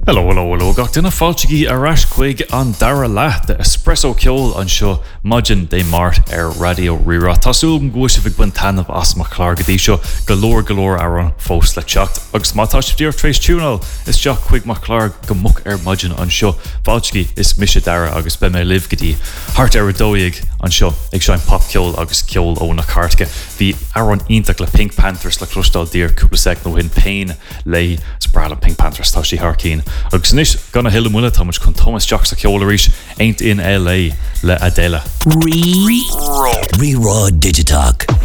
Hello, gach duna fáilteaí arás chuig an dara leat de espresso ceol an seo maidin de mart radio rira. Tásúil an gúis bhíh buin tanmh as mar chlár godí seo galór ar an fós le teacht. Agus mátá si dtíor trééis túnal is teach chuig mar chlár go muc maidin an seo. Fáilteaí is mise dara agus be mé liv godí. Hart ar a dóigh an seo ag seoin pop ceol agus ceol ó na cartge. Bhí ar ionach le Pink Panthers le clústal dír cúpla sec nó hin Pain le spráil an Pink Panthers tá sí harcín. Agus níos gana hiile muna támas chun Thomas Jack sa ceolaríis ain't in LA le Adela. Re-Raw Digitalk.